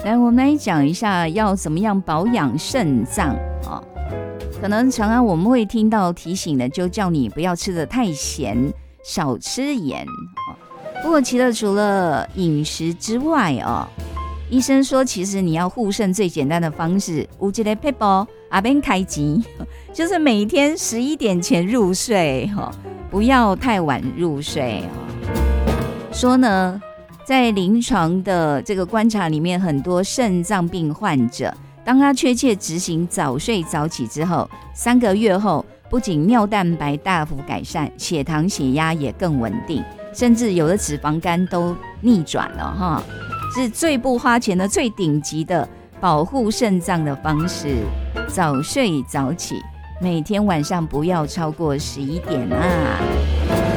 来，我们来讲一下要怎么样保养肾脏啊。可能常常我们会听到提醒的，就叫你不要吃得太咸，少吃盐。不过其实除了饮食之外医生说其实你要护肾最简单的方式，有一个撇步阿边开机，就是每天11点前入睡，不要太晚入睡。说呢，在临床的这个观察里面，很多肾脏病患者，当他确切执行早睡早起之后，3个月后，不仅尿蛋白大幅改善，血糖血压也更稳定，甚至有的脂肪肝都逆转了哈，是最不花钱的、最顶级的保护肾脏的方式。早睡早起，每天晚上不要超过11点啊。